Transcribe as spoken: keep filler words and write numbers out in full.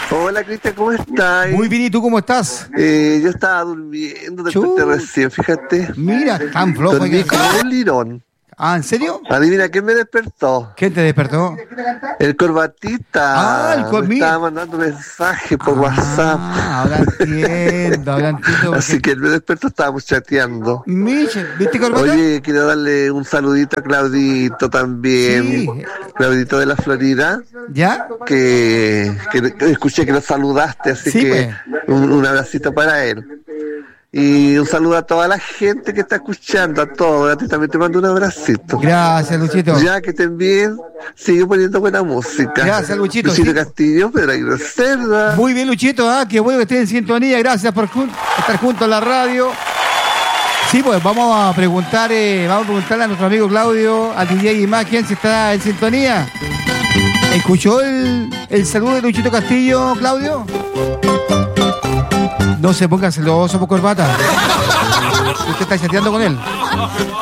Hola, Cristian, ¿cómo estás? Muy bien, ¿y tú cómo estás? Eh, yo estaba durmiendo, desperté recién, fíjate. Mira, tan flojo. Dormí que- como un lirón. Ah, ¿en serio? Adivina quién me despertó. ¿Quién te despertó? El corbatita. Ah, el cor- me mira. estaba mandando mensajes por Ah, WhatsApp. ahora entiendo, ahora entiendo. Así que él me despertó, estábamos chateando. Miche, ¿viste corbata? Oye, quiero darle un saludito a Claudito también. Sí. Claudito de la Florida. ¿Ya? Que, que, que escuché que lo saludaste, así Sí, que un, un abracito para él. Y un saludo a toda la gente que está escuchando, a todos. A ti también te mando un abracito. Gracias, Luchito. Ya que estén bien, sigue poniendo buena música. Gracias, Luchito. Luchito Sí. Castillo, Pedro Aguirre Cerda. Muy bien, Luchito, ah, qué bueno que estés en sintonía. Gracias por jun- estar juntos en la radio. Sí, pues vamos a preguntar, eh, vamos a preguntarle a nuestro amigo Claudio, al D J Imagen, si está en sintonía. ¿Escuchó el, el saludo de Luchito Castillo, Claudio? No se ponga celoso por corbata. Usted está chateando con él.